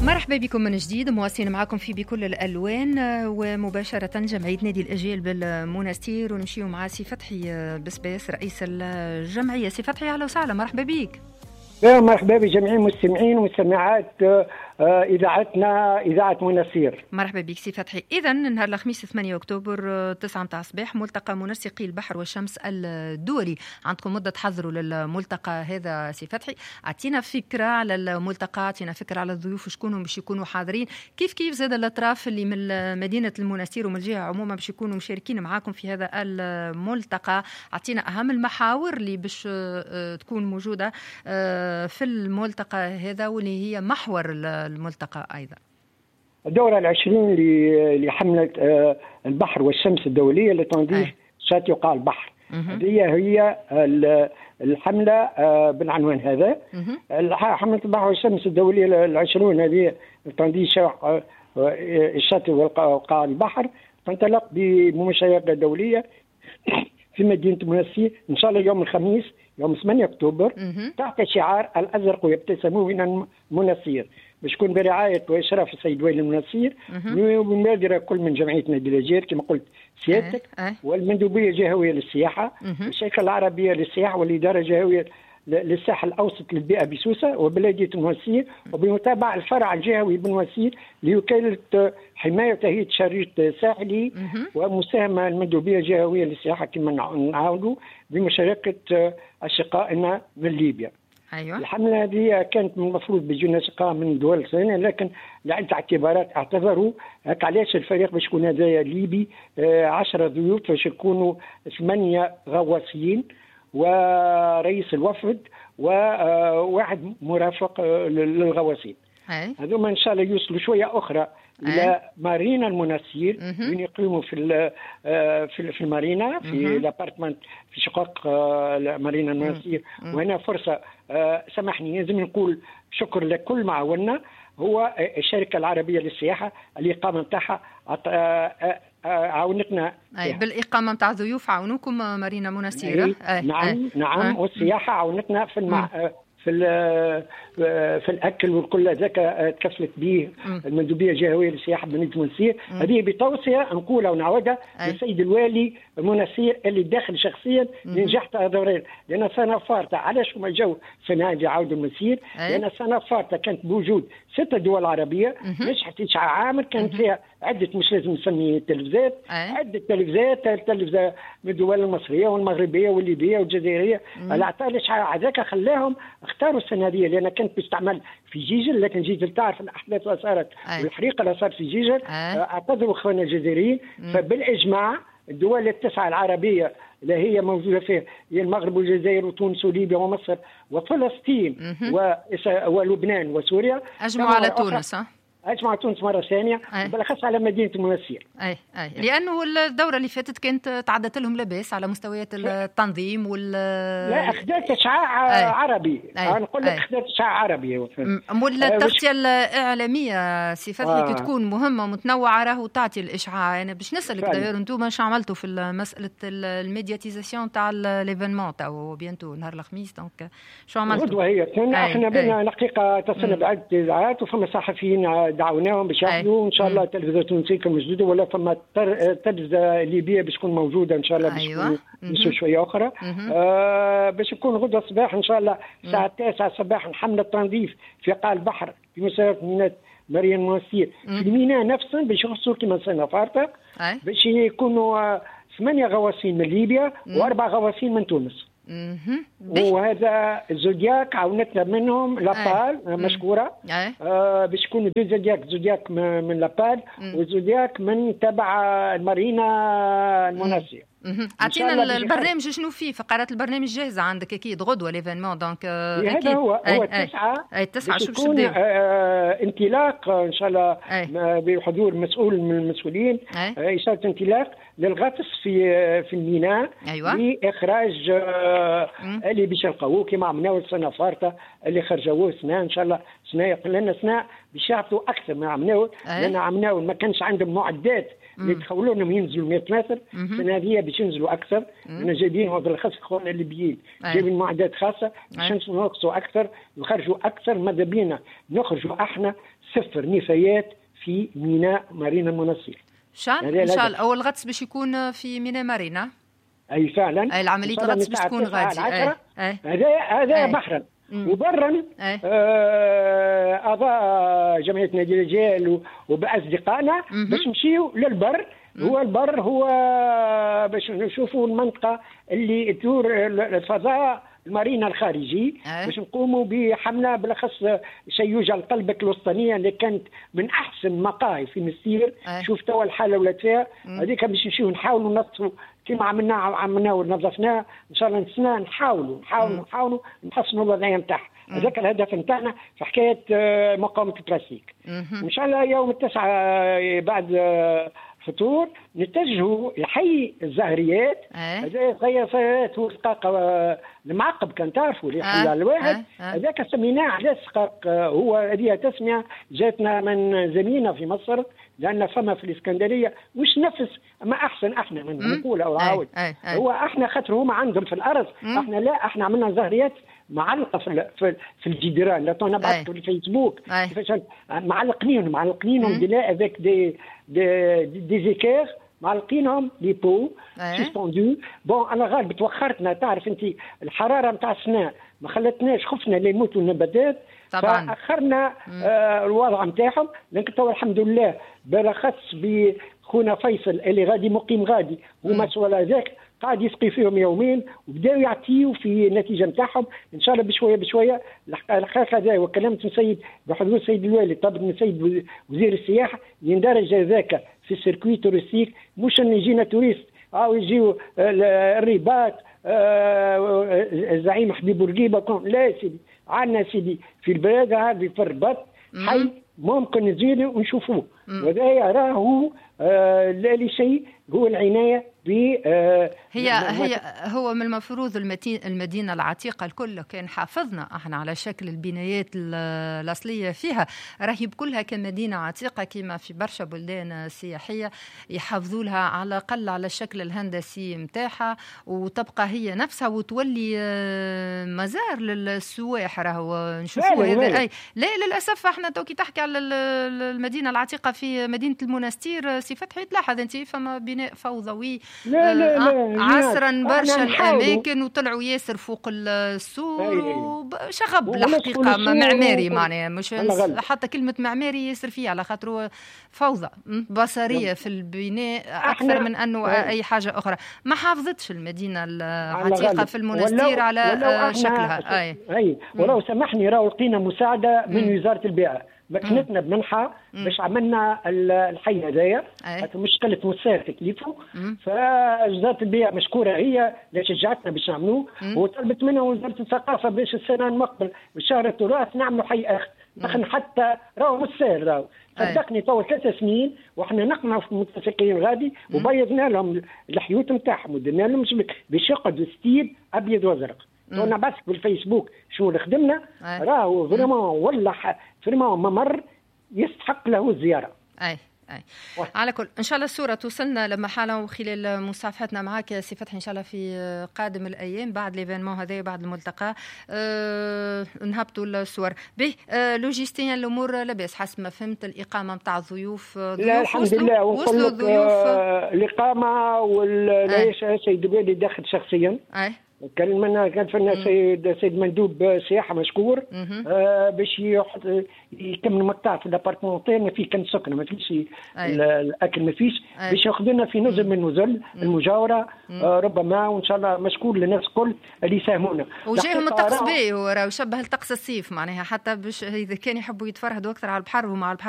مرحبا بكم من جديد، مواصلين معكم في بكل الألوان ومباشرة جمعية نادي الأجيال بالمنستير، ونمشيو مع سي فتحي بسباس رئيس الجمعية. سي فتحي أهلا وسهلا، مرحبا بك. مرحبا بجميع المستمعين ومستمعات إذاعتنا إذاعة منستير. مرحبا بك سي فتحي. إذا نهار الخميس 8 أكتوبر 9 متاع الصباح ملتقى منسقي البحر والشمس الدولي. عندكم مدة تحضروا للملتقى هذا سي فتحي، أعطينا فكرة على الملتقى، أعطينا فكرة على الضيوف شكونهم باش يكونوا حاضرين، كيف زاد الأطراف اللي من مدينة المنستير ومن الجهة عموما باش يكونوا مشاركين معاكم في هذا الملتقى. أعطينا أهم المحاور اللي باش تكون موجودة في الملتقى هذا واللي هي محور الملتقى أيضا. الدورة العشرين لحملة البحر والشمس الدولية لتنظيف شاطئ وقاع البحر. هي الحملة بالعنوان هذا. حملة البحر والشمس الدولية العشرون هذه لتنظيف الشاطئ وقاع البحر تنطلق بمشاركة دولية في مدينة منستير إن شاء الله يوم الخميس يوم 8 أكتوبر تحت شعار الأزرق يبتسمون من المنستير، باش تكون برعاية وإشراف السيد والي المنستير ومبادرة كل من جمعية نادي الأجيال كما قلت سيادتك والمندوبية الجهوية للسياحة والشركة العربية للسياحة والإدارة الجهوية للساحل الأوسط للبيئة بسوسة وبلدية المنستير، وبمتابعة الفرع الجهوي بالمنستير لوكالة حماية وتهيئة شريط ساحلي ومساهمة المندوبية الجهوية للسياحة كما نعاودوا بمشاركة أشقائنا من ليبيا. أيوة. الحملة هذه كانت من المفروض بيجونا أشقاء من دول ثانية، لكن لعدة اعتبارات اعتذروا. علاش الفريق باش يكون هذا ليبي 10 ضيوف باش يكونوا 8 غواصين ورئيس الوفد وواحد مرافق للغواصين. هذوما ان شاء الله يوصلوا شويه اخرى الى مارينا المنستير وين يقيموا في المارينا في الابارتمنت في شقق مارينا المنستير. وهنا فرصه سامحني لازم نقول شكر لكل معاوننا، هو الشركه العربيه للسياحه الإقامة نتاعها عاونتنا بالإقامة نتاع ضيوف، عاونوكم مارينا منستير. نعم والسياحة عاونتنا في الأكل والكل ذاك تكفلت به المندوبية الجهوية للسياحة بمدينة منستير. هذه بتوصية نقولها ونعودها للسيد الوالي منستير اللي داخل شخصيا لنجاح الدورين، لأن السنة فارطة علاش هما جو سنة هذه عودوا منستير، لأن السنة فارطة كانت بوجود 6 دول عربية نجحت إشعاع عامر كانت فيها عدة مش لازم نسمي تلفزات عدة تلفزات من الدول المصرية والمغربية والليبية والجزائرية. الأعطاء الإشعاع هذاك خلاهم اختاروا السنة هذه لأن كانت تستعمل في جيجل، لكن جيجل تعرف الأحداث اللي صارت والحريقة اللي صارت في جيجل. اعتذروا إخواننا الجزائريين. فبالإجماع الدول التسعة العربية اللي هي موجودة فيها هي المغرب والجزائر وتونس وليبيا ومصر وفلسطين ولبنان وسوريا أجمعوا على تونس. أجمع تونس مرة ثانية بالأخص على مدينة المنستير. لأنه الدورة اللي فاتت كانت تعدت لهم لباس على مستويات التنظيم لا أخذت إشعاع عربي. نقول لك أخذت إشعاع عربي. والتغطية الإعلامية صفات تكون مهمة ومتنوعة راهو تعطي الإشعاع. أنا باش نسألك داير أنتم شو عملتوا في مسألة الميدياتيزاسيون تاع الإيفينمون تاعو بيانتو نهار الخميس، دونك شو عملتوا؟ غدوة هي احنا بينا دقيقة اتصلنا بعدة إذاعات وفما صحفيين دعوناهم باش يحضروا ان شاء الله التلفزيون التونسيه موجوده، ولا فما تلفزه ليبيه باش تكون موجوده ان شاء الله باش شويه اخرى باش يكون غدوه الصباح ان شاء الله الساعه 9 صباحا حمله تنظيف في قاع البحر في مسيره مارينا منستير في الميناء نفسه باش يخصوا كما سنه فارطه باش يكونوا 8 غواصين من ليبيا و4 غواصين من تونس. وهذا الزودياك عاونتنا منهم لابال مشكوره باش يكونوا 2 زودياك من لابال وزودياك من تبع المارينا المنستير. اعطينا البرنامج شنو فيه، فقرات البرنامج جاهزه عندك اكيد غدوه ليفينمون دونك هذا هو 9 شو باش تبداو انطلاق ان شاء الله بحضور مسؤول من المسؤولين إشارة انطلاق للغطس في الميناء لاخراج اللي باش نلقاوه كما عملناه السنه فارطه اللي خرجوه سنه ان شاء الله سنة لنا سنة باش يهبطوا اكثر من عمناول، لان عمناول ما كانش عندهم معدات اللي تخولوا لهم ينزلوا 100 متر. السنه هذه باش ينزلوا اكثر، لان جايبين بالاخص اخواننا الليبيين جايبين معدات خاصه باش نقصوا اكثر ويخرجوا اكثر. ماذا بينا نخرجوا احنا 0 نفايات في ميناء مارينا المنصير. ان شاء الله اول غطس باش يكون في ميناء مارينا. اي فعلا. اي العمليه الغطس باش تكون غادي. هذا بحرا وبرا. اعضاء جمعيه نادي الرجال وباصدقائنا باش نمشيو للبر. هو البر هو باش نشوفوا المنطقه اللي تدور الفضاء المارينا الخارجي، باش نقوموا بحمله بالاخص شيوجه لقلبك الوسطانيه اللي كانت من احسن مقاهي في مسير. شوف توا الحاله ولات فيها هذيك، باش نمشيو نحاولوا ننظفوا كما عملنا ونظفناه ان شاء الله السنه. نحاولوا نحسنوا الوضعيه نتاعها. هذاك الهدف نتاعنا في حكايه مقاومه البلاستيك. ان شاء الله يوم 9 بعد فطور نتجهوا لحي الزهريات. هذا غيرت ورقاق المعقب كان تعرفوا اللي حي الواحد. هذاك سميناه على السقاق. هو هذه تسميه جاتنا من زميلنا في مصر، لان فما في الاسكندريه مش نفس ما احسن احنا من نقول او عاود. هو احنا خاطر هما عندهم في الارض، احنا لا، احنا عملنا زهريات معلقه في الجدران. لا نبعثوا في الفيسبوك كيفاش معلقينهم ديلا افيك دي زيكير، معلقينهم لي بو سسبوندو. بون انا غالب توخرتنا، تعرف انت الحراره نتاع السنه ما خلتناش، خفنا اللي يموتوا النباتات طبعا، فاخرنا الوضع نتاعهم. لكن تو الحمد لله بالاخص بخونا فيصل اللي غادي مقيم غادي ومسؤول هذاك قاعد يسقي فيهم يومين وبداوا يعطيوا في النتيجه نتاعهم ان شاء الله بشويه بشويه. الحقيقه هذا وكلمت السيد بحضور السيد الوالي، طلبت من السيد وزير السياحه يندرج هذاك في السيركوي تورستيك، مش ان يجينا توريست او يجيو الرباط الزعيم حبيب بورقيبه. لا سيدي، عندنا سيدي في البلاد هذه في الرباط حي ممكن نزيدوا ونشوفوه. وهذا راهو لا شيء، هو العنايه ب هو من المفروض المدينه العتيقه الكل كان حافظنا احنا على شكل البنايات الاصليه فيها، راهي بكلها كمدينه عتيقه كما في برشا بلدان سياحيه يحافظوا لها على الاقل على الشكل الهندسي نتاعها، وتبقى هي نفسها وتولي مزار للسواح. راهو نشوفوا هذا. لا للاسف احنا توكي تحكي على المدينه العتيقه في مدينه المنستير سي فتحي، تلاحظ انت فما بناء فوضوي. لا عصرا برشا الاماكن وطلعوا ياسر فوق السور وشغب الحقيقه معماري، معناها مش حتى كلمه معماري ياسر فيه على خاطر فوضى بصريه في البناء اكثر من انه اي حاجه اخرى. ما حافظتش المدينه العتيقه في المنستير على شكلها. اي ولو سمحني راهو لقينا مساعده من وزاره البيئه، مكنتنا بمنحة باش عملنا الحي هذايا. مشكلة مسار تكليفه، فوزارة البيئة مشكورة هي اللي شجعتنا باش نعملوه، وطلبت منا وزارة الثقافة باش السنة المقبل بالشهر التراث نعملوا حي آخر. دخل حتى راهو مسار راهو صدقني تو 3 سنين واحنا نقنعوا في المتفقين غادي وبيضنا لهم الحيوت نتاعهم ودرنا لهم باش يقعدوا ستيل ابيض وازرق. وانا بس بالفيسبوك شو اللي خدمنا راهو فريمون والله فريمون ممر يستحق له الزياره. على كل ان شاء الله الصوره توصلنا لما حاله خلال مصافحتنا معك يا سي فتحي ان شاء الله في قادم الايام بعد ليفينمون هذا بعد الملتقى. نهبطوا الصور به لوجيستيا الامور لاباس حسب ما فهمت. الاقامه نتاع الضيوف لا الحمد لله وصلوا الضيوف الاقامه والعيش سيد الوالي داخل شخصيا. كان فينا سيد مندوب سياحه مشكور باش يكمل مقطع في الابارتمون ما فيه كان سكنه ما فيش الاكل ما فيش باش ياخذونا في نزل من نزل المجاوره ربما. وان شاء الله مشكور للناس الكل اللي يساهمونا. وجاهم الطقس باهي وراه شبه الطقس الصيف معناها حتى باش اذا كان يحبوا يتفرهدوا اكثر على البحر ومع البحر